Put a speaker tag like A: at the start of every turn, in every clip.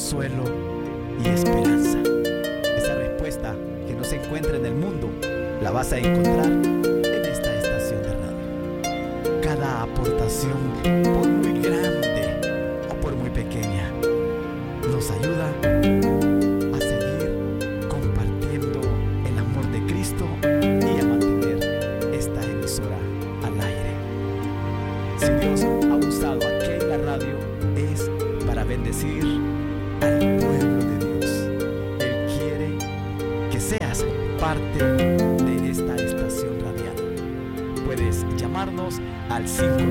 A: consuelo y esperanza. Esa respuesta que no se encuentra en el mundo, la vas a encontrar en esta estación de radio. Cada aportación, por muy grande o por muy pequeña, nos ayuda a seguir compartiendo el amor de Cristo y a mantener esta emisora al aire. Si Dios ha usado a Keila Radio, es para bendecir al pueblo de Dios. Él quiere que seas parte de esta estación radial. Puedes llamarnos al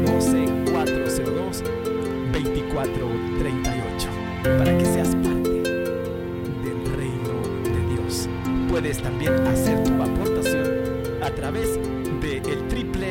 A: 512-402-2438 para que seas parte del reino de Dios. Puedes también hacer tu aportación a través de el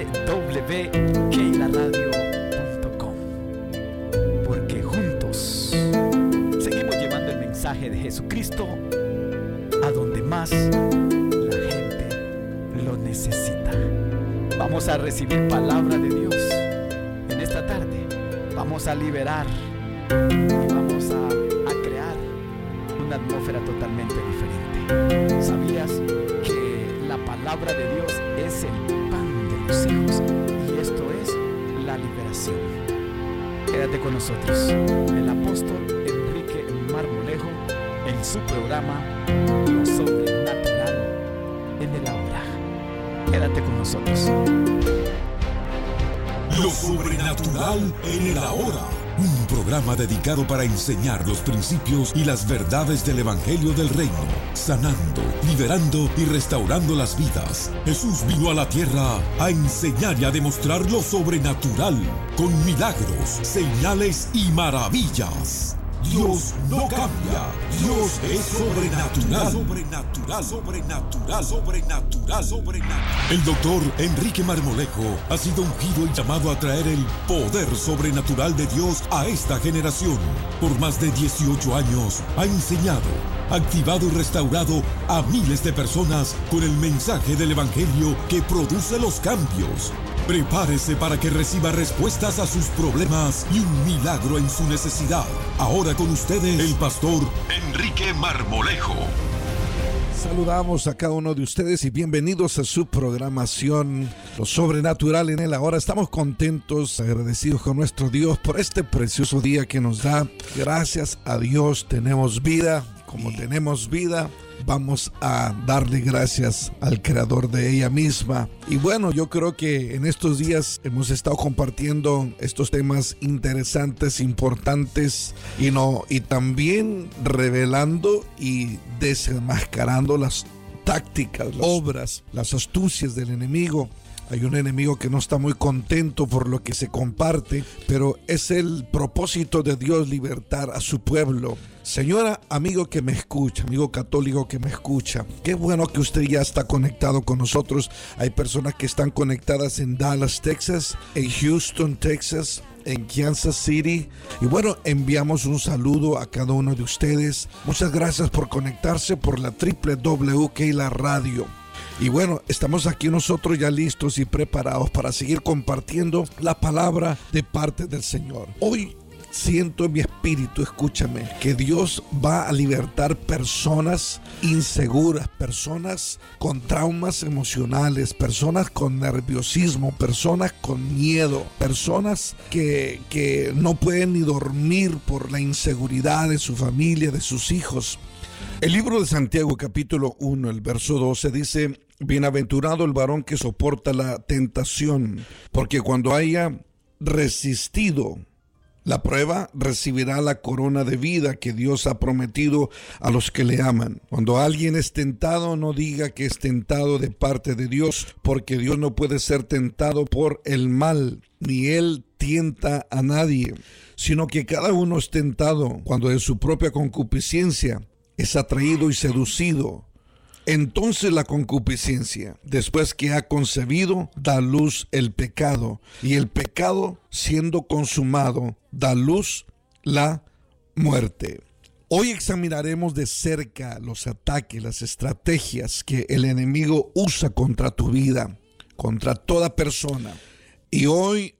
A: www.keilaradio.com, porque juntos seguimos llevando el mensaje de Jesucristo a donde más la gente lo necesita. Vamos a recibir palabra de Dios en esta tarde. Vamos a liberar y vamos a crear una atmósfera totalmente diferente. ¿Sabías que la palabra de Dios es el pan de los hijos? Y esto es la liberación. Quédate con nosotros, el apóstol Enrique Marmolejo, en su programa Lo Sobrenatural en el Ahora. Quédate con nosotros.
B: Lo Sobrenatural en el Ahora. Un programa dedicado para enseñar los principios y las verdades del Evangelio del Reino, sanando, liberando y restaurando las vidas. Jesús vino a la tierra a enseñar y a demostrar lo sobrenatural, con milagros, señales y maravillas. Dios no cambia. Dios es sobrenatural. Sobrenatural, sobrenatural, sobrenatural, sobrenatural. El doctor Enrique Marmolejo ha sido ungido y llamado a traer el poder sobrenatural de Dios a esta generación. Por más de 18 años ha enseñado, activado y restaurado a miles de personas con el mensaje del Evangelio que produce los cambios. Prepárese para que reciba respuestas a sus problemas y un milagro en su necesidad. Ahora con ustedes, el pastor Enrique Marmolejo.
C: Saludamos a cada uno de ustedes y bienvenidos a su programación Lo Sobrenatural en el Ahora. Estamos contentos, agradecidos con nuestro Dios por este precioso día que nos da. Gracias a Dios tenemos vida. Como tenemos vida, vamos a darle gracias al creador de ella misma. Y bueno, yo creo que en estos días hemos estado compartiendo estos temas interesantes, importantes, y también revelando y desenmascarando las tácticas, las obras, las astucias del enemigo. Hay un enemigo que no está muy contento por lo que se comparte, pero es el propósito de Dios libertar a su pueblo. Señora, amigo que me escucha, amigo católico que me escucha, qué bueno que usted ya está conectado con nosotros. Hay personas que están conectadas en Dallas, Texas, en Houston, Texas, en Kansas City. Y bueno, enviamos un saludo a cada uno de ustedes. Muchas gracias por conectarse por la www.keila Radio. Y bueno, estamos aquí nosotros ya listos y preparados para seguir compartiendo la palabra de parte del Señor. Hoy siento en mi espíritu, escúchame, que Dios va a libertar personas inseguras, personas con traumas emocionales, personas con nerviosismo, personas con miedo, personas que no pueden ni dormir por la inseguridad de su familia, de sus hijos. El libro de Santiago, capítulo 1, el verso 12 dice: bienaventurado el varón que soporta la tentación, porque cuando haya resistido la prueba, recibirá la corona de vida que Dios ha prometido a los que le aman. Cuando alguien es tentado, no diga que es tentado de parte de Dios, porque Dios no puede ser tentado por el mal, ni Él tienta a nadie, sino que cada uno es tentado cuando de su propia concupiscencia es atraído y seducido. Entonces la concupiscencia, después que ha concebido, da a luz el pecado, y el pecado, siendo consumado, da a luz la muerte. Hoy examinaremos de cerca los ataques, las estrategias que el enemigo usa contra tu vida, contra toda persona. Y hoy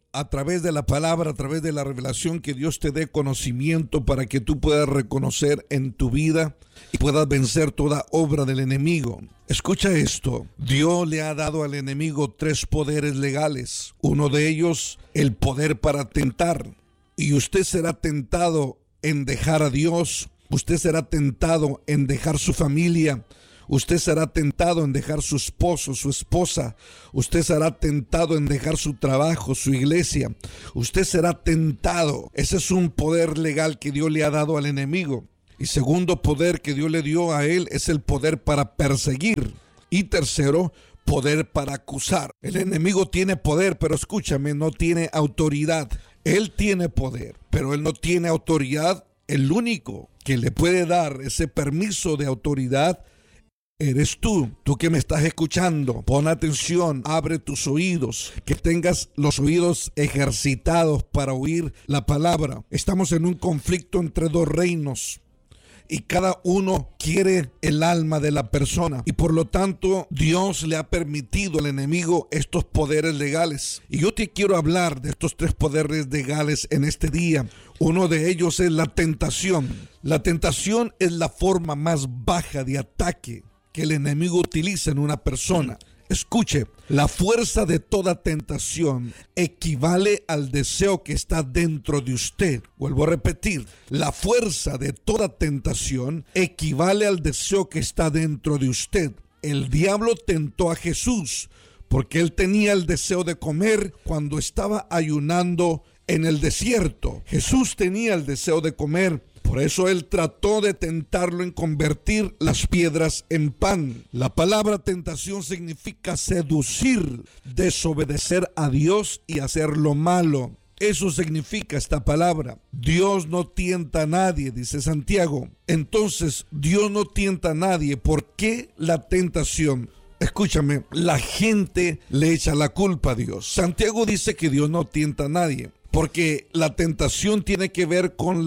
C: a través de la palabra, a través de la revelación, que Dios te dé conocimiento para que tú puedas reconocer en tu vida y puedas vencer toda obra del enemigo. Escucha esto, Dios le ha dado al enemigo 3 poderes legales. Uno de ellos, el poder para tentar. Y usted será tentado en dejar a Dios, usted será tentado en dejar su familia, usted será tentado en dejar su esposo, su esposa, usted será tentado en dejar su trabajo, su iglesia, usted será tentado. Ese es un poder legal que Dios le ha dado al enemigo. Y segundo poder que Dios le dio a él es el poder para perseguir. Y tercero, poder para acusar. El enemigo tiene poder, pero escúchame, no tiene autoridad. Él tiene poder, pero él no tiene autoridad. El único que le puede dar ese permiso de autoridad eres tú que me estás escuchando. Pon atención, abre tus oídos, que tengas los oídos ejercitados para oír la palabra. Estamos en un conflicto entre 2 reinos. Y cada uno quiere el alma de la persona. Y por lo tanto, Dios le ha permitido al enemigo estos poderes legales. Y yo te quiero hablar de estos 3 poderes legales en este día. Uno de ellos es la tentación. La tentación es la forma más baja de ataque que el enemigo utiliza en una persona. Escuche, la fuerza de toda tentación equivale al deseo que está dentro de usted. Vuelvo a repetir, la fuerza de toda tentación equivale al deseo que está dentro de usted. El diablo tentó a Jesús porque él tenía el deseo de comer cuando estaba ayunando en el desierto. Jesús tenía el deseo de comer. Por eso él trató de tentarlo en convertir las piedras en pan. La palabra tentación significa seducir, desobedecer a Dios y hacer lo malo. Eso significa esta palabra. Dios no tienta a nadie, dice Santiago. Entonces, Dios no tienta a nadie. ¿Por qué la tentación? Escúchame, la gente le echa la culpa a Dios. Santiago dice que Dios no tienta a nadie. Porque la tentación tiene que ver con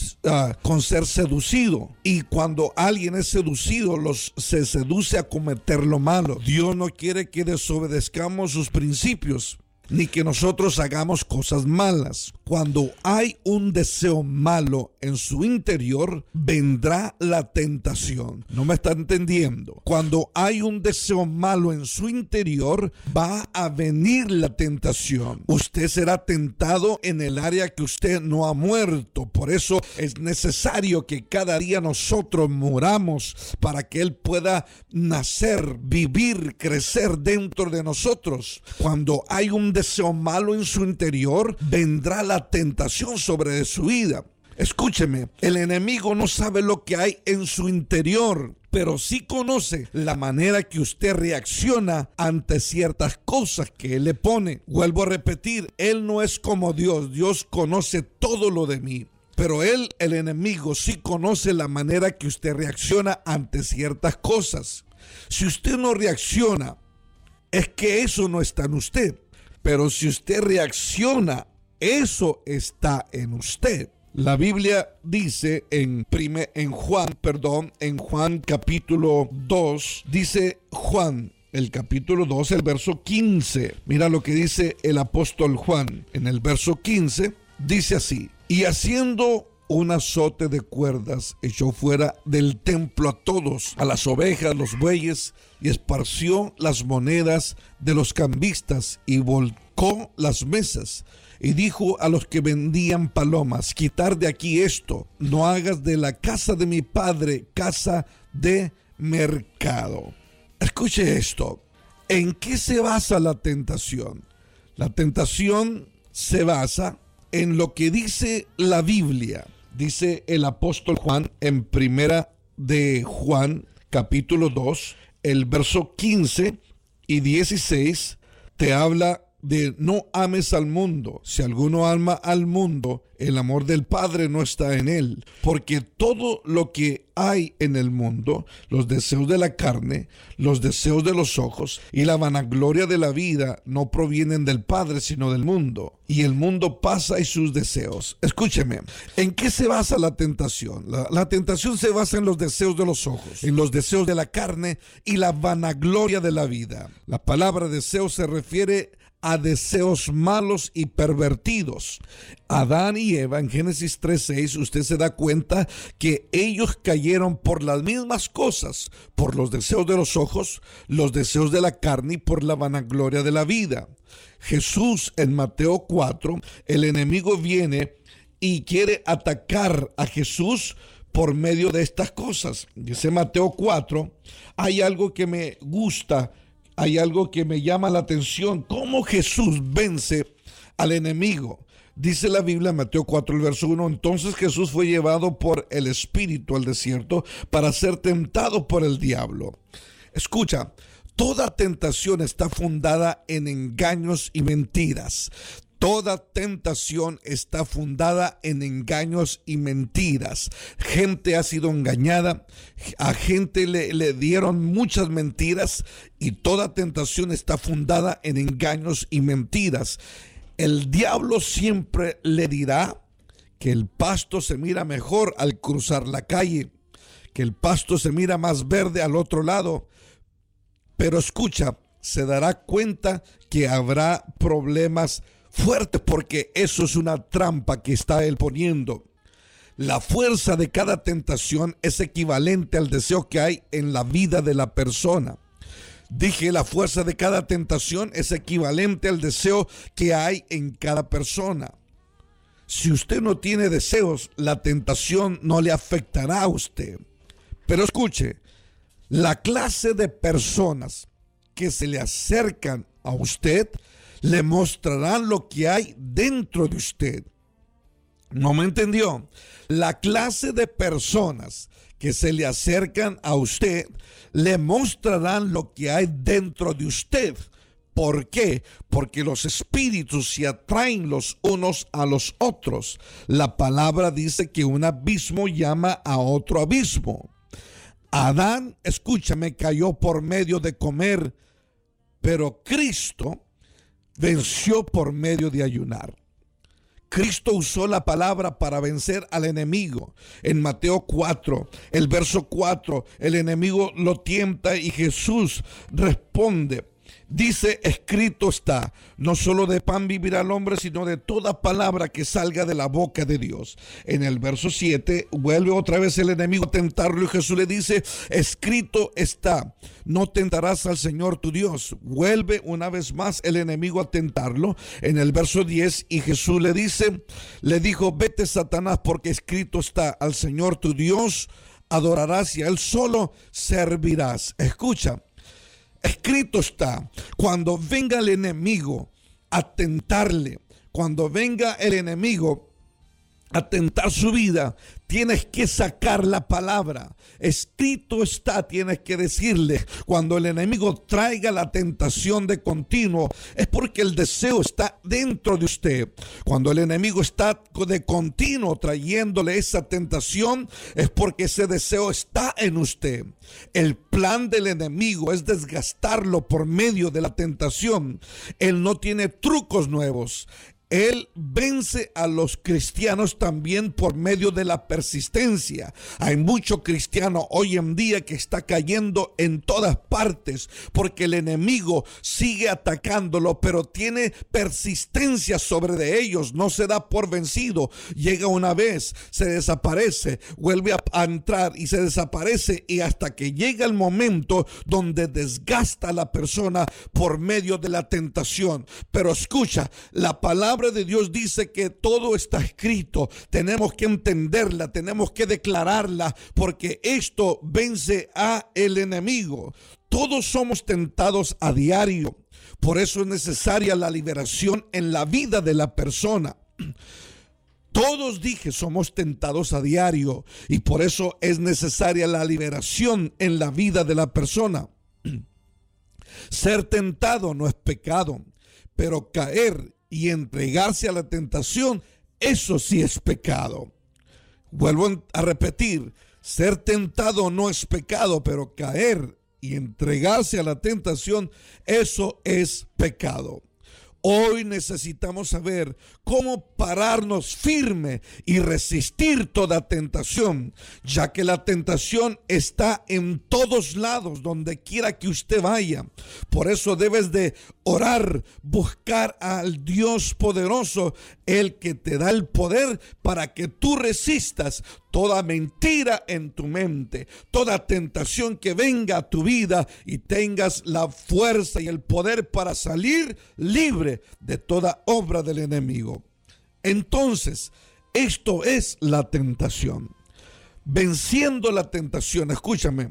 C: ser seducido. Y cuando alguien es seducido, se seduce a cometer lo malo. Dios no quiere que desobedezcamos sus principios, ni que nosotros hagamos cosas malas. Cuando hay un deseo malo en su interior, vendrá la tentación. ¿No me está entendiendo? Cuando hay un deseo malo en su interior, va a venir la tentación. Usted será tentado en el área que usted no ha muerto. Por eso es necesario que cada día nosotros muramos para que Él pueda nacer, vivir, crecer dentro de nosotros. Cuando hay un deseo malo en su interior, vendrá la tentación sobre su vida. Escúcheme, el enemigo no sabe lo que hay en su interior, pero sí conoce la manera que usted reacciona ante ciertas cosas que Él le pone. Vuelvo a repetir, Él no es como Dios. Dios conoce todo lo de mí. Pero el enemigo, sí conoce la manera que usted reacciona ante ciertas cosas. Si usted no reacciona, es que eso no está en usted. Pero si usted reacciona, eso está en usted. La Biblia dice en Juan capítulo 2, dice Juan, el capítulo 2, el verso 15. Mira lo que dice el apóstol Juan. En el verso 15 dice así: y haciendo un azote de cuerdas, echó fuera del templo a todos, a las ovejas, los bueyes, y esparció las monedas de los cambistas y volcó las mesas. Y dijo a los que vendían palomas: quitar de aquí esto, no hagas de la casa de mi padre casa de mercado. Escuche esto. ¿En qué se basa la tentación? La tentación se basa en lo que dice la Biblia. Dice el apóstol Juan en primera de Juan capítulo 2, el verso 15 y 16, te habla de no ames al mundo. Si alguno ama al mundo, el amor del Padre no está en él. Porque todo lo que hay en el mundo, los deseos de la carne, los deseos de los ojos y la vanagloria de la vida, no provienen del Padre, sino del mundo. Y el mundo pasa y sus deseos. Escúcheme, ¿en qué se basa la tentación? La tentación se basa en los deseos de los ojos, en los deseos de la carne y la vanagloria de la vida. La palabra deseo se refiere a deseos malos y pervertidos. Adán y Eva, en Génesis 3:6, usted se da cuenta que ellos cayeron por las mismas cosas, por los deseos de los ojos, los deseos de la carne y por la vanagloria de la vida. Jesús, en Mateo 4, el enemigo viene y quiere atacar a Jesús por medio de estas cosas. Dice Mateo 4, hay algo que me gusta, hay algo que me llama la atención, cómo Jesús vence al enemigo. Dice la Biblia, Mateo 4, el verso 1, entonces Jesús fue llevado por el Espíritu al desierto para ser tentado por el diablo. Escucha, toda tentación está fundada en engaños y mentiras. Toda tentación está fundada en engaños y mentiras. Gente ha sido engañada, a gente le dieron muchas mentiras y toda tentación está fundada en engaños y mentiras. El diablo siempre le dirá que el pasto se mira mejor al cruzar la calle, que el pasto se mira más verde al otro lado. Pero escucha, se dará cuenta que habrá problemas fuerte, porque eso es una trampa que está él poniendo. La fuerza de cada tentación es equivalente al deseo que hay en la vida de la persona. Dije, la fuerza de cada tentación es equivalente al deseo que hay en cada persona. Si usted no tiene deseos, la tentación no le afectará a usted. Pero escuche, la clase de personas que se le acercan a usted le mostrarán lo que hay dentro de usted. ¿No me entendió? La clase de personas que se le acercan a usted le mostrarán lo que hay dentro de usted. ¿Por qué? Porque los espíritus se atraen los unos a los otros. La palabra dice que un abismo llama a otro abismo. Adán, escúchame, cayó por medio de comer, pero Cristo venció por medio de ayunar. Cristo usó la palabra para vencer al enemigo. En Mateo 4, el verso 4, el enemigo lo tienta y Jesús responde. Dice, escrito está, no solo de pan vivirá el hombre, sino de toda palabra que salga de la boca de Dios. En el verso 7, vuelve otra vez el enemigo a tentarlo y Jesús le dice, escrito está, no tentarás al Señor tu Dios. Vuelve una vez más el enemigo a tentarlo. En el verso 10, y Jesús le dijo, vete Satanás, porque escrito está, al Señor tu Dios adorarás y a Él solo servirás. Escucha. Escrito está, cuando venga el enemigo a tentarle, cuando venga el enemigo a tentar su vida, tienes que sacar la palabra. Escrito está, tienes que decirle. Cuando el enemigo traiga la tentación de continuo, es porque el deseo está dentro de usted. Cuando el enemigo está de continuo trayéndole esa tentación, es porque ese deseo está en usted. El plan del enemigo es desgastarlo por medio de la tentación. Él no tiene trucos nuevos. Él vence a los cristianos también por medio de la persistencia. Hay mucho cristiano hoy en día que está cayendo en todas partes porque el enemigo sigue atacándolo, pero tiene persistencia sobre de ellos. No se da por vencido. Llega una vez, se desaparece, vuelve a entrar y se desaparece, y hasta que llega el momento donde desgasta a la persona por medio de la tentación. Pero escucha, la palabra de Dios dice que todo está escrito. Tenemos que entenderla, tenemos que declararla, porque esto vence a el enemigo. Todos somos tentados a diario. Por eso es necesaria la liberación en la vida de la persona. Todos, dije, somos tentados a diario, y por eso es necesaria la liberación en la vida de la persona. Ser tentado no es pecado, pero caer y entregarse a la tentación, eso sí es pecado. Vuelvo a repetir, ser tentado no es pecado, pero caer y entregarse a la tentación, eso es pecado. Hoy necesitamos saber cómo pararnos firme y resistir toda tentación, ya que la tentación está en todos lados, donde quiera que usted vaya. Por eso debes de orar, buscar al Dios poderoso, el que te da el poder para que tú resistas toda mentira en tu mente, toda tentación que venga a tu vida y tengas la fuerza y el poder para salir libre de toda obra del enemigo. Entonces, esto es la tentación. Venciendo la tentación, escúchame,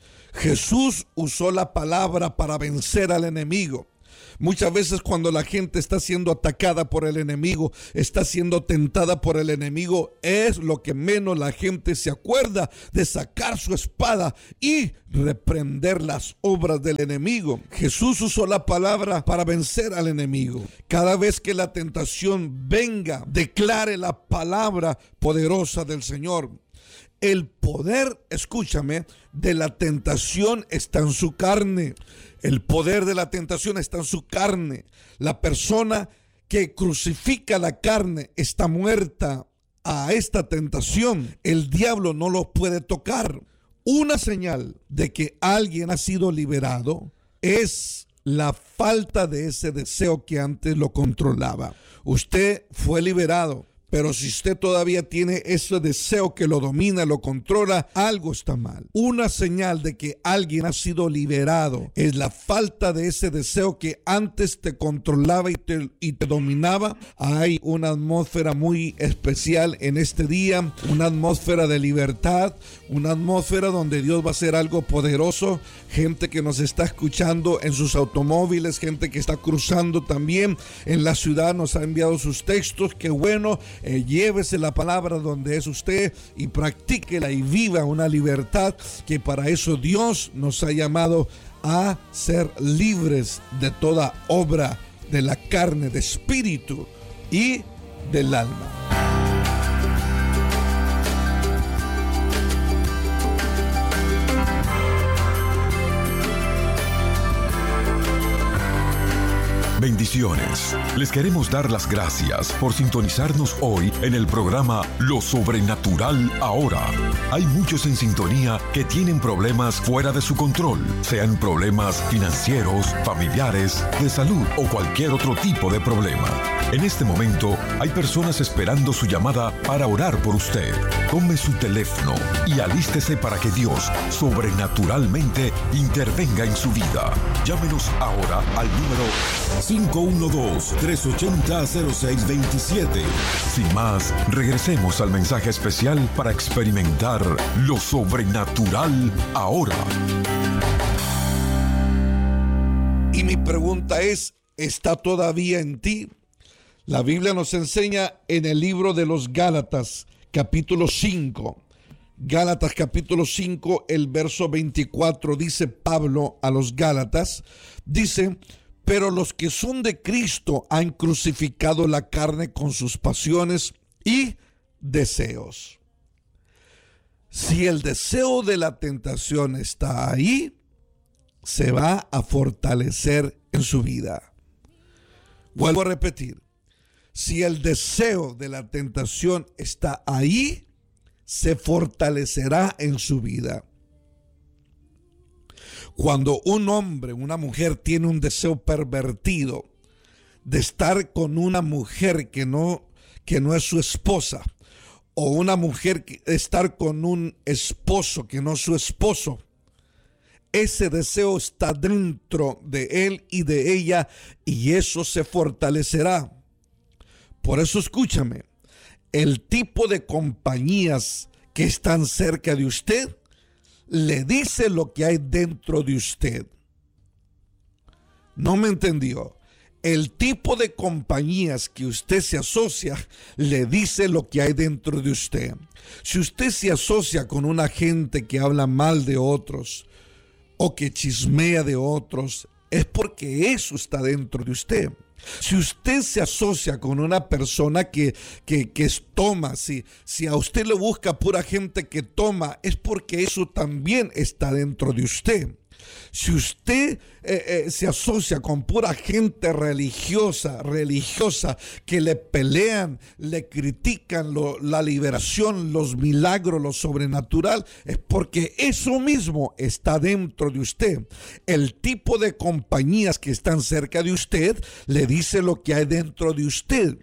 C: Jesús usó la palabra para vencer al enemigo. Muchas veces cuando la gente está siendo atacada por el enemigo, está siendo tentada por el enemigo, es lo que menos la gente se acuerda de sacar su espada y reprender las obras del enemigo. Jesús usó la palabra para vencer al enemigo. Cada vez que la tentación venga, declare la palabra poderosa del Señor. El poder, escúchame, de la tentación está en su carne. El poder de la tentación está en su carne. La persona que crucifica la carne está muerta a esta tentación. El diablo no lo puede tocar. Una señal de que alguien ha sido liberado es la falta de ese deseo que antes lo controlaba. Usted fue liberado. Pero si usted todavía tiene ese deseo que lo domina, lo controla, algo está mal. Una señal de que alguien ha sido liberado es la falta de ese deseo que antes te controlaba y te dominaba. Hay una atmósfera muy especial en este día, una atmósfera de libertad, una atmósfera donde Dios va a hacer algo poderoso. Gente que nos está escuchando en sus automóviles, gente que está cruzando también en la ciudad, nos ha enviado sus textos. Qué bueno. Llévese la palabra donde es usted y practíquela y viva una libertad, que para eso Dios nos ha llamado a ser libres de toda obra de la carne, de espíritu y del alma.
B: Bendiciones. Les queremos dar las gracias por sintonizarnos hoy en el programa Lo Sobrenatural Ahora. Hay muchos en sintonía que tienen problemas fuera de su control, sean problemas financieros, familiares, de salud o cualquier otro tipo de problema. En este momento hay personas esperando su llamada para orar por usted. Tome su teléfono y alístese para que Dios sobrenaturalmente intervenga en su vida. Llámenos ahora al número 512-380-0627. Sin más, regresemos al mensaje especial para experimentar lo sobrenatural ahora.
C: Y mi pregunta es, ¿está todavía en ti? La Biblia nos enseña en el libro de los Gálatas, capítulo 5. Gálatas capítulo 5, el verso 24, dice Pablo a los Gálatas, dice: pero los que son de Cristo han crucificado la carne con sus pasiones y deseos. Si el deseo de la tentación está ahí, se va a fortalecer en su vida. Vuelvo a repetir, si el deseo de la tentación está ahí, se fortalecerá en su vida. Cuando un hombre, una mujer tiene un deseo pervertido de estar con una mujer que no es su esposa, o una mujer estar con un esposo que no es su esposo, ese deseo está dentro de él y de ella, y eso se fortalecerá. Por eso escúchame, el tipo de compañías que están cerca de usted le dice lo que hay dentro de usted. ¿No me entendió? El tipo de compañías que usted se asocia le dice lo que hay dentro de usted. Si usted se asocia con una gente que habla mal de otros o que chismea de otros, es porque eso está dentro de usted. Si usted se asocia con una persona que toma, si a usted le busca pura gente que toma, es porque eso también está dentro de usted. Si usted se asocia con pura gente religiosa que le pelean, le critican la liberación, los milagros, lo sobrenatural, es porque eso mismo está dentro de usted. El tipo de compañías que están cerca de usted le dice lo que hay dentro de usted.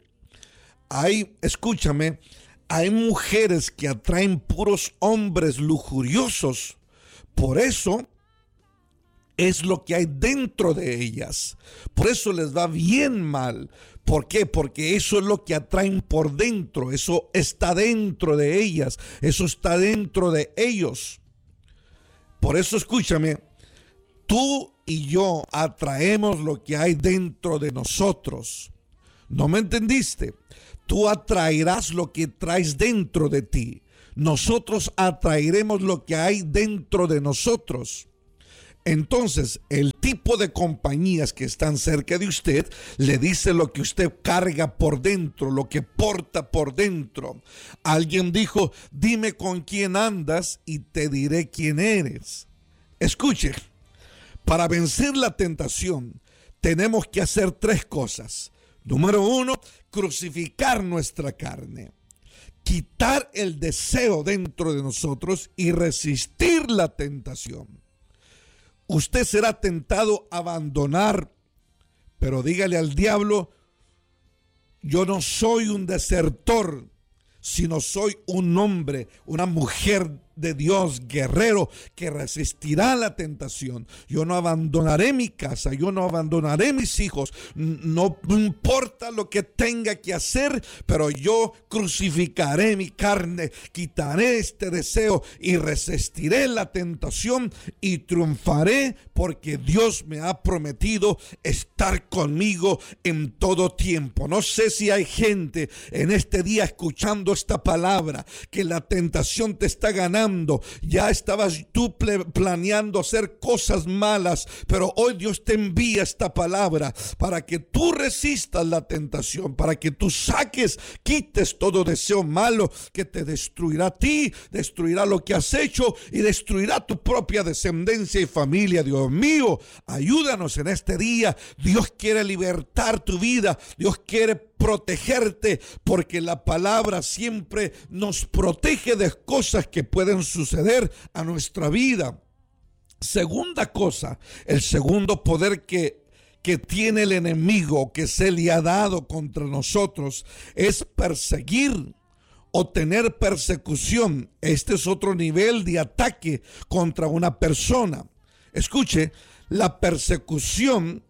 C: Escúchame, hay mujeres que atraen puros hombres lujuriosos. Por eso es lo que hay dentro de ellas. Por eso les va bien mal. ¿Por qué? Porque eso es lo que atraen por dentro. Eso está dentro de ellas. Eso está dentro de ellos. Por eso escúchame, tú y yo atraemos lo que hay dentro de nosotros. ¿No me entendiste? Tú atraerás lo que traes dentro de ti. Nosotros atraeremos lo que hay dentro de nosotros. Entonces, el tipo de compañías que están cerca de usted le dice lo que usted carga por dentro, lo que porta por dentro. Alguien dijo, dime con quién andas y te diré quién eres. Escuche, para vencer la tentación tenemos que hacer 3 cosas. Número 1, crucificar nuestra carne. Quitar el deseo dentro de nosotros y resistir la tentación. Usted será tentado a abandonar, pero dígale al diablo, yo no soy un desertor, sino soy un hombre, una mujer de Dios, guerrero, que resistirá la tentación. Yo no abandonaré mi casa, yo no abandonaré mis hijos, no importa lo que tenga que hacer, pero yo crucificaré mi carne, quitaré este deseo y resistiré la tentación y triunfaré, porque Dios me ha prometido estar conmigo en todo tiempo. No sé si hay gente en este día escuchando esta palabra, que la tentación te está ganando. Ya estabas tú planeando hacer cosas malas, pero hoy Dios te envía esta palabra para que tú resistas la tentación, para que tú quites todo deseo malo que te destruirá a ti, destruirá lo que has hecho y destruirá tu propia descendencia y familia. Dios mío, ayúdanos en este día. Dios quiere libertar tu vida, Dios quiere protegerte, porque la palabra siempre nos protege de cosas que pueden suceder a nuestra vida. Segunda cosa, el segundo poder que tiene el enemigo, que se le ha dado contra nosotros, es perseguir o tener persecución. Este es otro nivel de ataque contra una persona. Escuche, la persecución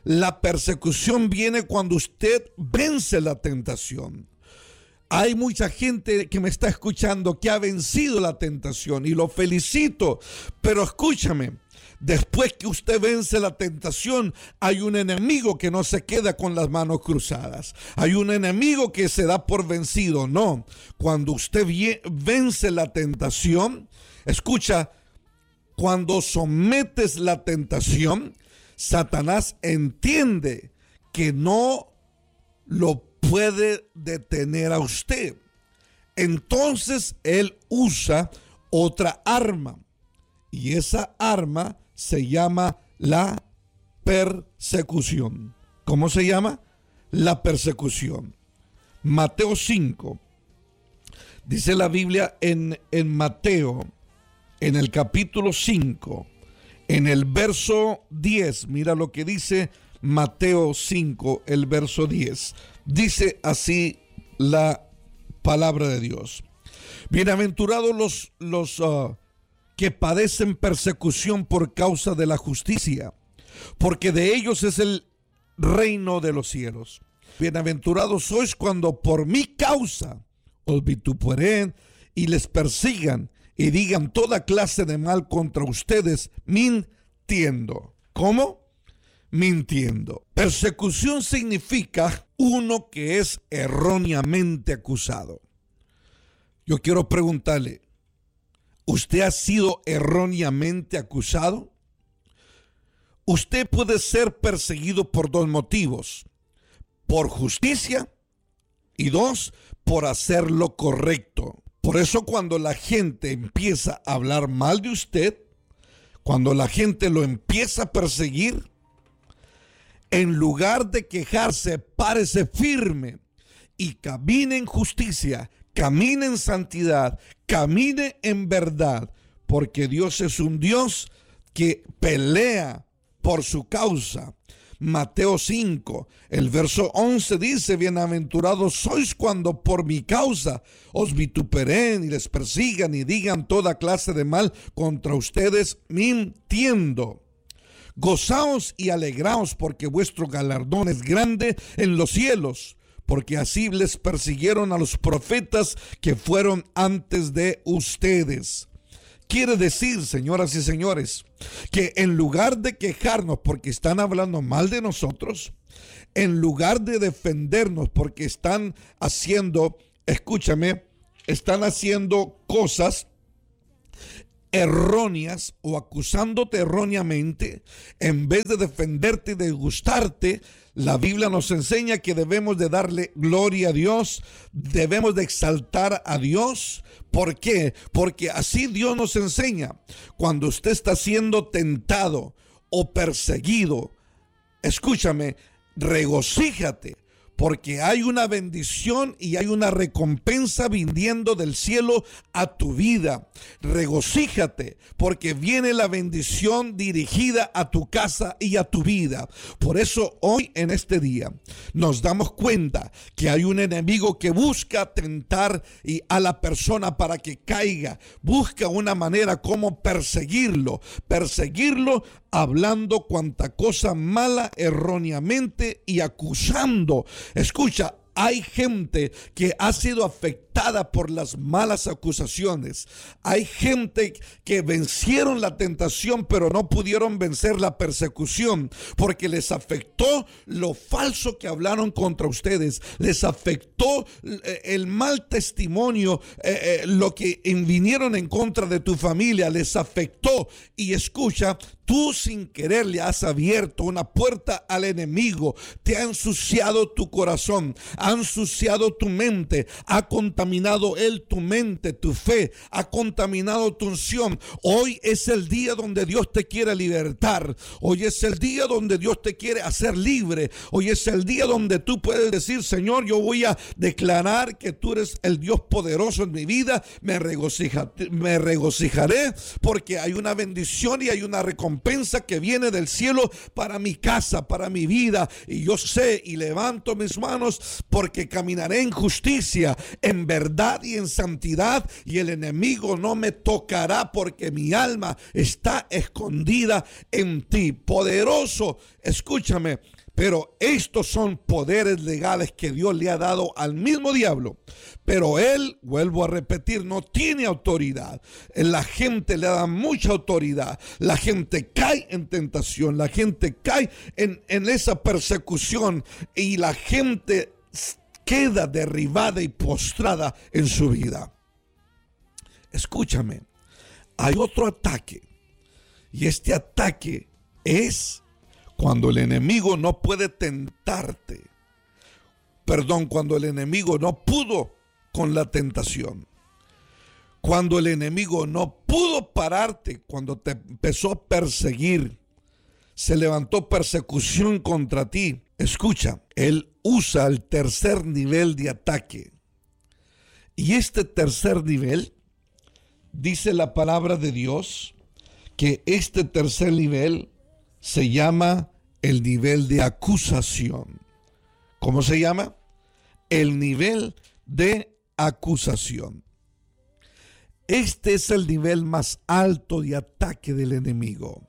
C: viene cuando usted vence la tentación. Hay mucha gente que me está escuchando que ha vencido la tentación y lo felicito, pero escúchame, después que usted vence la tentación, hay un enemigo que no se queda con las manos cruzadas. Hay un enemigo que se da por vencido. No, cuando usted vence la tentación, escucha, cuando sometes la tentación, Satanás entiende que no lo puede detener a usted. Entonces él usa otra arma, y esa arma se llama la persecución. ¿Cómo se llama? La persecución. Mateo 5. Dice la Biblia en Mateo, en el capítulo 5, en el verso 10, mira lo que dice Mateo 5, el verso 10. Dice así la palabra de Dios. Bienaventurados los que padecen persecución por causa de la justicia, porque de ellos es el reino de los cielos. Bienaventurados sois cuando por mi causa os vituperen y les persigan y digan toda clase de mal contra ustedes, mintiendo. ¿Cómo? Mintiendo. Persecución significa uno que es erróneamente acusado. Yo quiero preguntarle, ¿usted ha sido erróneamente acusado? Usted puede ser perseguido por 2 motivos: por justicia y 2, por hacer lo correcto. Por eso cuando la gente empieza a hablar mal de usted, Cuando la gente lo empieza a perseguir, en lugar de quejarse, párese firme y camine en justicia, camine en santidad, camine en verdad, porque Dios es un Dios que pelea por su causa. Mateo 5, el verso 11 dice: bienaventurados sois cuando por mi causa os vituperen y les persigan y digan toda clase de mal contra ustedes mintiendo. Gozaos y alegraos, porque vuestro galardón es grande en los cielos, porque así les persiguieron a los profetas que fueron antes de ustedes. Quiere decir, señoras y señores, que en lugar de quejarnos porque están hablando mal de nosotros, en lugar de defendernos porque están haciendo, escúchame, están haciendo cosas erróneas o acusándote erróneamente, en vez de defenderte y de gustarte, la Biblia nos enseña que debemos de darle gloria a Dios, debemos de exaltar a Dios. ¿Por qué? Porque así Dios nos enseña. Cuando usted está siendo tentado o perseguido, escúchame, regocíjate, porque hay una bendición y hay una recompensa viniendo del cielo a tu vida. Regocíjate, porque viene la bendición dirigida a tu casa y a tu vida. Por eso hoy en este día nos damos cuenta que hay un enemigo que busca tentar a la persona para que caiga. Busca una manera como perseguirlo hablando cuanta cosa mala erróneamente y acusando. Escucha, hay gente que ha sido afectada por las malas acusaciones. Hay gente que vencieron la tentación, pero no pudieron vencer la persecución, porque les afectó lo falso que hablaron contra ustedes. Les afectó el mal testimonio, lo que vinieron en contra de tu familia. Les afectó. Y escucha, tú sin querer le has abierto una puerta al enemigo. Te ha ensuciado tu corazón, ha ensuciado tu mente, ha contaminado él tu mente, tu fe, ha contaminado tu unción. Hoy es el día donde Dios te quiere libertar. Hoy es el día donde Dios te quiere hacer libre. Hoy es el día donde tú puedes decir: Señor, yo voy a declarar que tú eres el Dios poderoso en mi vida. Me regocijaré porque hay una bendición y hay una recompensa que viene del cielo para mi casa, para mi vida. Y yo sé y levanto mis manos porque caminaré en justicia, en verdad y en santidad, y el enemigo no me tocará porque mi alma está escondida en ti. Poderoso, escúchame, pero estos son poderes legales que Dios le ha dado al mismo diablo. Pero él, vuelvo a repetir, no tiene autoridad. La gente le da mucha autoridad. La gente cae en tentación. La gente cae en esa persecución. Y la gente queda derribada y postrada en su vida. Escúchame, hay otro ataque. Y este ataque es cuando el enemigo no puede tentarte. Cuando el enemigo no pudo con la tentación. Cuando el enemigo no pudo pararte, cuando te empezó a perseguir, se levantó persecución contra ti. Escucha, él usa el tercer nivel de ataque. Y este tercer nivel, dice la palabra de Dios, que este tercer nivel se llama el nivel de acusación. ¿Cómo se llama? El nivel de acusación. Este es el nivel más alto de ataque del enemigo.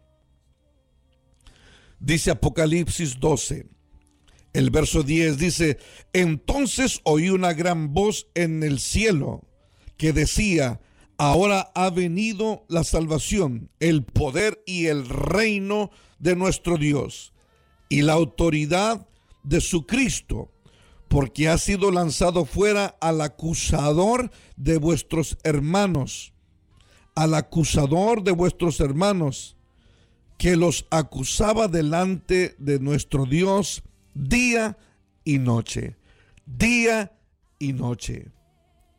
C: Dice Apocalipsis 12, el verso 10 dice: entonces oí una gran voz en el cielo que decía: ahora ha venido la salvación, el poder y el reino de nuestro Dios y la autoridad de su Cristo, porque ha sido lanzado fuera al acusador de vuestros hermanos, que los acusaba delante de nuestro Dios día y noche.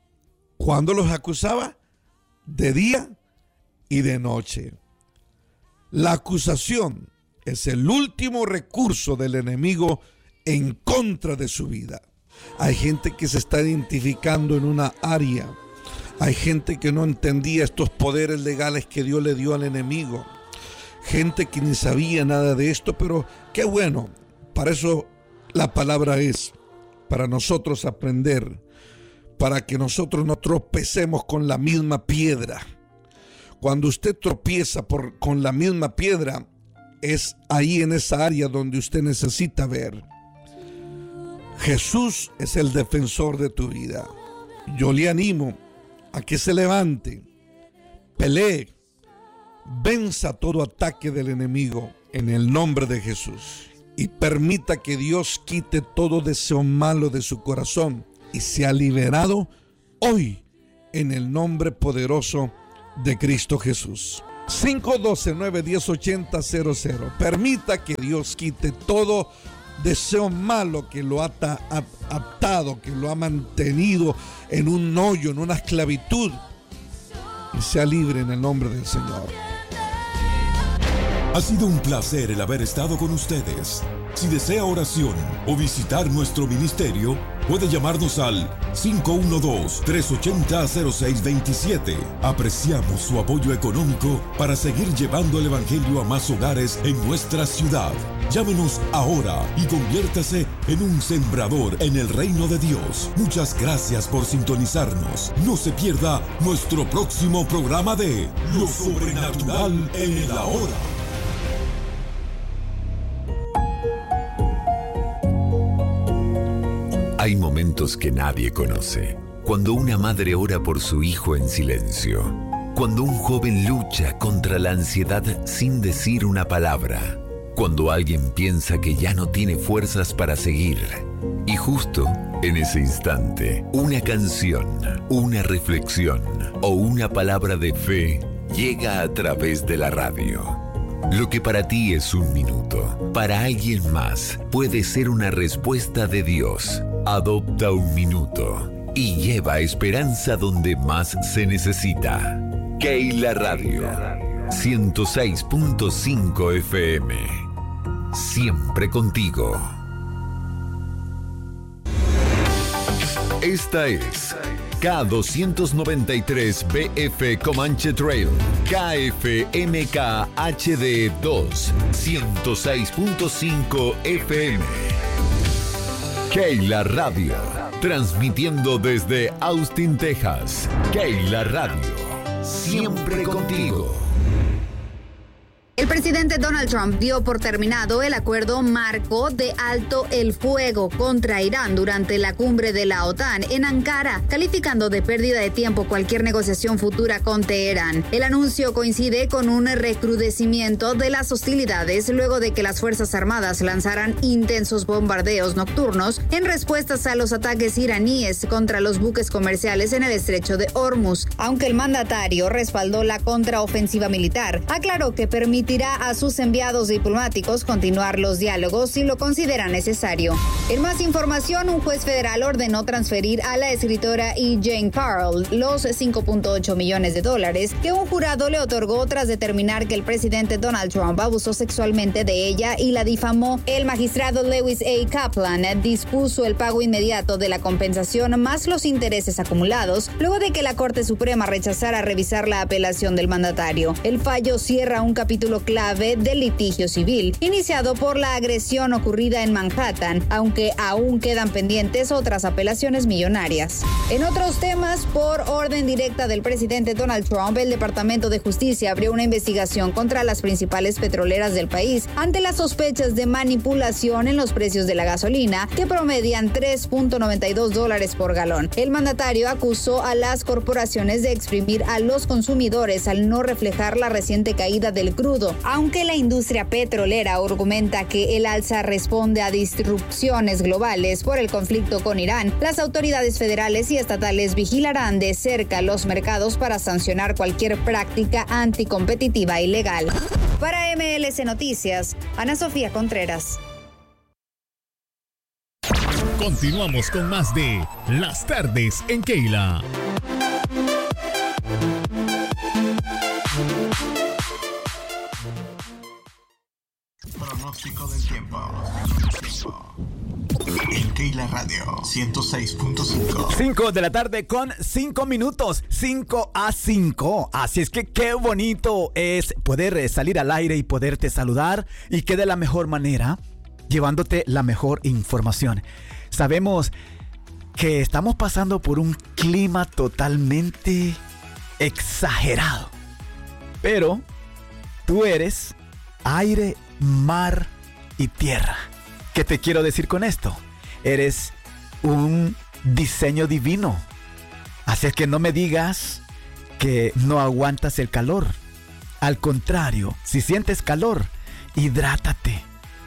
C: ¿Cuándo los acusaba? De día y de noche. La acusación es el último recurso del enemigo en contra de su vida. Hay gente que se está identificando en una área. Hay gente que no entendía estos poderes legales que Dios le dio al enemigo. Gente que ni sabía nada de esto, pero qué bueno. Para eso la palabra es, para nosotros aprender, para que nosotros no tropecemos con la misma piedra. Cuando usted tropieza con la misma piedra, es ahí en esa área donde usted necesita ver. Jesús es el defensor de tu vida. Yo le animo a que se levante, pelee, venza todo ataque del enemigo en el nombre de Jesús y permita que Dios quite todo deseo malo de su corazón y sea liberado hoy en el nombre poderoso de Cristo Jesús. 512-910-8000. Permita que Dios quite todo deseo malo que lo ha atado, que lo ha mantenido en un hoyo, en una esclavitud, y sea libre en el nombre del Señor.
B: Ha sido un placer el haber estado con ustedes. Si desea oración o visitar nuestro ministerio, puede llamarnos al 512-380-0627. Apreciamos su apoyo económico para seguir llevando el evangelio a más hogares en nuestra ciudad. Llámenos ahora y conviértase en un sembrador en el reino de Dios. Muchas gracias por sintonizarnos. No se pierda nuestro próximo programa de Lo Sobrenatural en la Hora.
D: Hay momentos que nadie conoce. Cuando una madre ora por su hijo en silencio. Cuando un joven lucha contra la ansiedad sin decir una palabra. Cuando alguien piensa que ya no tiene fuerzas para seguir. Y justo en ese instante, una canción, una reflexión o una palabra de fe llega a través de la radio. Lo que para ti es un minuto, para alguien más puede ser una respuesta de Dios. Adopta un minuto y lleva esperanza donde más se necesita. Keila Radio, 106.5 FM. Siempre contigo. Esta es K293BF Comanche Trail, KFMK HD 2, 106.5 FM. Keila Radio, transmitiendo desde Austin, Texas. Keila Radio, siempre contigo.
E: El presidente Donald Trump dio por terminado el acuerdo marco de alto el fuego contra Irán durante la cumbre de la OTAN en Ankara, calificando de pérdida de tiempo cualquier negociación futura con Teherán. El anuncio coincide con un recrudecimiento de las hostilidades luego de que las Fuerzas Armadas lanzaran intensos bombardeos nocturnos en respuestas a los ataques iraníes contra los buques comerciales en el estrecho de Hormuz. Aunque el mandatario respaldó la contraofensiva militar, aclaró que permitirá a sus enviados diplomáticos continuar los diálogos si lo considera necesario. En más información, un juez federal ordenó transferir a la escritora E. Jean Carroll los $5.8 millones que un jurado le otorgó tras determinar que el presidente Donald Trump abusó sexualmente de ella y la difamó. El magistrado Lewis A. Kaplan dispuso el pago inmediato de la compensación más los intereses acumulados luego de que la Corte Suprema rechazara revisar la apelación del mandatario. El fallo cierra un capítulo clave del litigio civil, iniciado por la agresión ocurrida en Manhattan, aunque aún quedan pendientes otras apelaciones millonarias. En otros temas, por orden directa del presidente Donald Trump, el Departamento de Justicia abrió una investigación contra las principales petroleras del país ante las sospechas de manipulación en los precios de la gasolina, que promedian $3.92 por galón. El mandatario acusó a las corporaciones de exprimir a los consumidores al no reflejar la reciente caída del crudo, aunque la industria petrolera argumenta que el alza responde a disrupciones globales por el conflicto con Irán. Las autoridades federales y estatales vigilarán de cerca los mercados para sancionar cualquier práctica anticompetitiva ilegal. Para MLS Noticias, Ana Sofía Contreras.
F: Continuamos con más de Las Tardes en Keila.
G: pronóstico del tiempo. En Keila Radio 106.5.
A: 5 de la tarde con 5 minutos, 5 a 5. Así es que qué bonito es poder salir al aire y poderte saludar, y que de la mejor manera, llevándote la mejor información. Sabemos que estamos pasando por un clima totalmente exagerado, pero tú eres aire, mar y tierra. ¿Qué te quiero decir con esto? Eres un diseño divino. Así es que no me digas que no aguantas el calor. Al contrario, si sientes calor, hidrátate.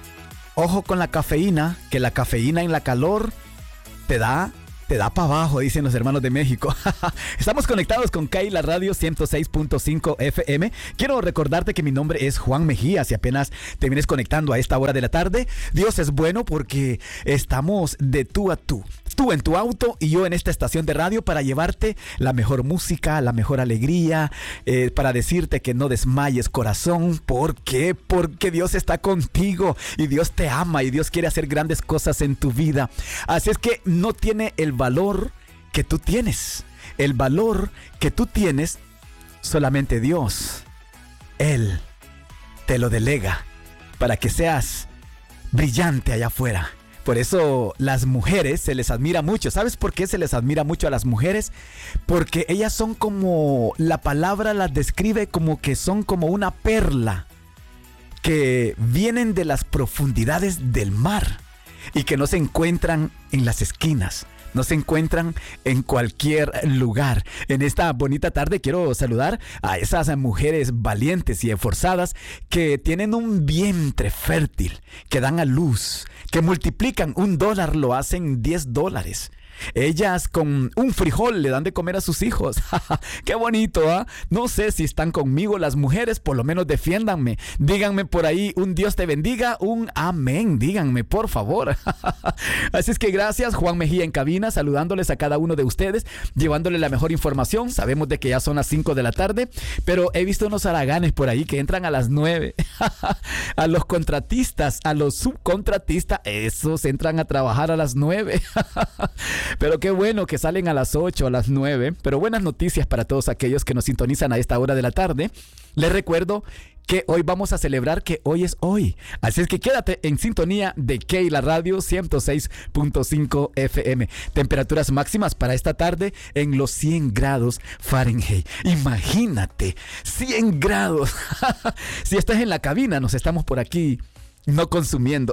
A: Ojo con la cafeína, que la cafeína en la calor te da para abajo, dicen los hermanos de México. Estamos conectados con Keila Radio 106.5 FM. Quiero recordarte que mi nombre es Juan Mejía. Si apenas te vienes conectando a esta hora de la tarde, Dios es bueno porque estamos de tú a tú. Tú en tu auto y yo en esta estación de radio para llevarte la mejor música, la mejor alegría, para decirte que no desmayes, corazón. ¿Por qué? Porque Dios está contigo y Dios te ama y Dios quiere hacer grandes cosas en tu vida. Así es que no tiene el valor que tú tienes. El valor que tú tienes, solamente Dios, Él te lo delega para que seas brillante allá afuera. Por eso las mujeres se les admira mucho. ¿Sabes por qué se les admira mucho a las mujeres? Porque ellas son como, la palabra las describe como que son como una perla que vienen de las profundidades del mar y que no se encuentran en las esquinas. No se encuentran en cualquier lugar. En esta bonita tarde quiero saludar a esas mujeres valientes y esforzadas que tienen un vientre fértil, que dan a luz, que multiplican $1, lo hacen $10. Ellas con un frijol le dan de comer a sus hijos. Qué bonito, ¿ah? No sé si están conmigo las mujeres, por lo menos defiéndanme. Díganme por ahí un Dios te bendiga, un amén. Díganme, por favor. Así es que gracias, Juan Mejía en cabina, saludándoles a cada uno de ustedes, llevándoles la mejor información. Sabemos de que ya son las 5 de la tarde, pero he visto unos haraganes por ahí que entran a las 9. A los contratistas, a los subcontratistas, esos entran a trabajar a las 9. Pero qué bueno que salen a las 8, a las 9. Pero buenas noticias para todos aquellos que nos sintonizan a esta hora de la tarde. Les recuerdo que hoy vamos a celebrar que hoy es hoy. Así es que quédate en sintonía de Keila Radio 106.5 FM. Temperaturas máximas para esta tarde en los 100 grados Fahrenheit. Imagínate, 100 grados. Si estás en la cabina, nos estamos por aquí no consumiendo.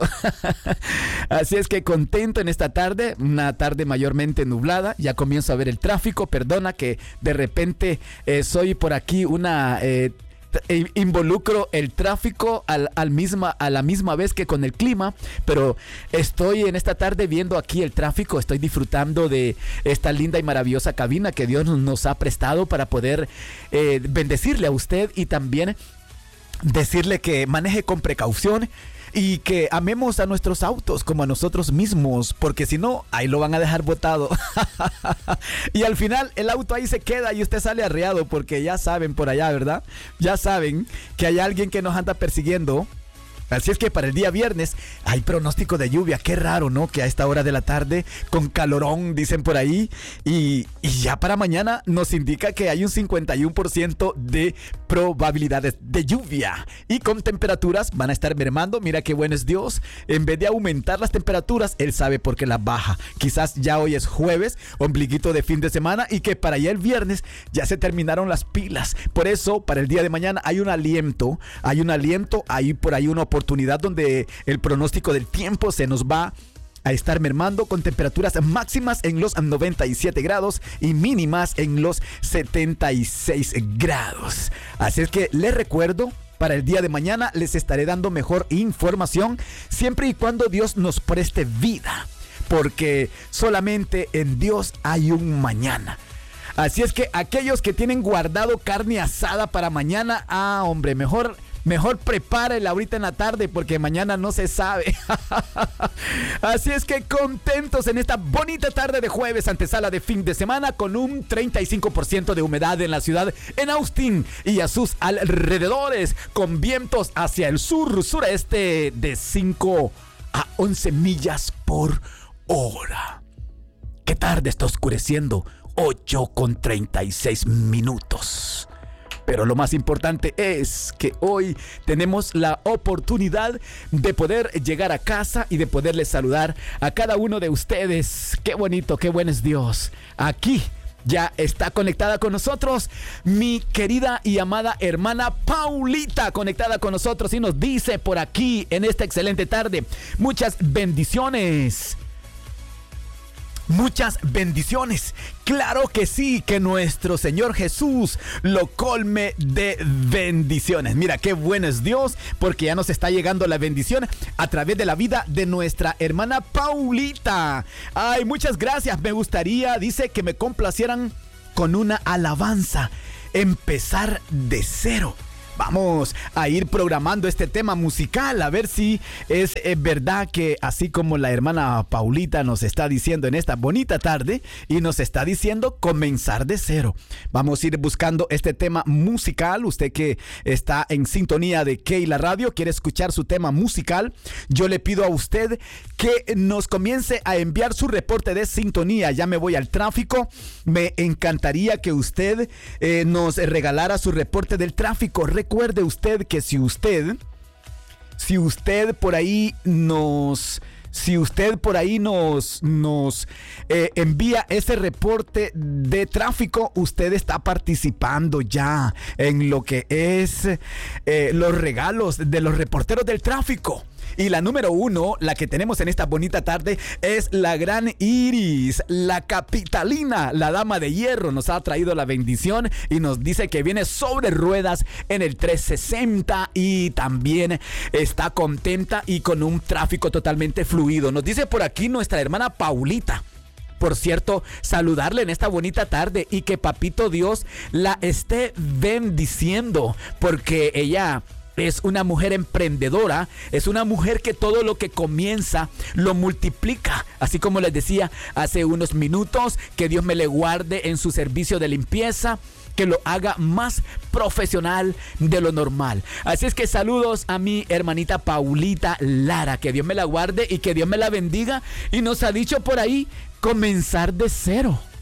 A: Así es que contento en esta tarde, una tarde mayormente nublada. Ya comienzo a ver el tráfico. Perdona que de repente soy por aquí involucro el tráfico a la misma vez que con el clima, pero estoy en esta tarde viendo aquí el tráfico, estoy disfrutando de esta linda y maravillosa cabina que Dios nos ha prestado para poder bendecirle a usted y también decirle que maneje con precaución y que amemos a nuestros autos como a nosotros mismos, porque si no, ahí lo van a dejar botado. Y al final el auto ahí se queda y usted sale arreado, porque ya saben por allá, ¿verdad? Ya saben que hay alguien que nos anda persiguiendo. Así es que para el día viernes hay pronóstico de lluvia. Qué raro, ¿no? Que a esta hora de la tarde, con calorón, dicen por ahí. Y ya para mañana nos indica que hay un 51% de probabilidades de lluvia. Y con temperaturas van a estar mermando. Mira qué bueno es Dios. En vez de aumentar las temperaturas, Él sabe por qué las baja. Quizás ya hoy es jueves, ombliguito de fin de semana, y que para allá el viernes ya se terminaron las pilas. Por eso, para el día de mañana hay un aliento, hay por ahí una oportunidad donde el pronóstico del tiempo se nos va a estar mermando con temperaturas máximas en los 97 grados y mínimas en los 76 grados. Así es que les recuerdo, para el día de mañana les estaré dando mejor información siempre y cuando Dios nos preste vida, porque solamente en Dios hay un mañana. Así es que aquellos que tienen guardado carne asada para mañana, hombre, mejor mejor prepárela ahorita en la tarde porque mañana no se sabe. Así es que contentos en esta bonita tarde de jueves, antesala de fin de semana, con un 35% de humedad en la ciudad, en Austin y a sus alrededores, con vientos hacia el sureste de 5 a 11 millas por hora. ¿Qué tarde está oscureciendo? 8:36. Pero lo más importante es que hoy tenemos la oportunidad de poder llegar a casa y de poderles saludar a cada uno de ustedes. Qué bonito, qué buen es Dios. Aquí ya está conectada con nosotros mi querida y amada hermana Paulita, conectada con nosotros, y nos dice por aquí en esta excelente tarde: muchas bendiciones. Muchas bendiciones. Claro que sí, que nuestro Señor Jesús lo colme de bendiciones. Mira, qué bueno es Dios, porque ya nos está llegando la bendición a través de la vida de nuestra hermana Paulita. Ay, muchas gracias. Me gustaría, dice, que me complacieran con una alabanza. Empezar de cero. Vamos a ir programando este tema musical, a ver si es verdad que así como la hermana Paulita nos está diciendo en esta bonita tarde y nos está diciendo comenzar de cero. Vamos a ir buscando este tema musical. Usted que está en sintonía de Keila Radio, quiere escuchar su tema musical, yo le pido a usted que nos comience a enviar su reporte de sintonía. Ya me voy al tráfico. Me encantaría que usted nos regalara su reporte del tráfico. Recuerde usted que si usted por ahí nos envía ese reporte de tráfico, usted está participando ya en lo que es los regalos de los reporteros del tráfico. Y la número 1, la que tenemos en esta bonita tarde, es la gran Iris, la capitalina, la dama de hierro. Nos ha traído la bendición y nos dice que viene sobre ruedas en el 360 y también está contenta y con un tráfico totalmente fluido. Nos dice por aquí nuestra hermana Paulita. Por cierto, saludarle en esta bonita tarde y que Papito Dios la esté bendiciendo, porque ella es una mujer emprendedora, es una mujer que todo lo que comienza lo multiplica. Así como les decía hace unos minutos, que Dios me le guarde en su servicio de limpieza, que lo haga más profesional de lo normal. Así es que saludos a mi hermanita Paulita Lara, que Dios me la guarde y que Dios me la bendiga. Y nos ha dicho por ahí, comenzar de cero.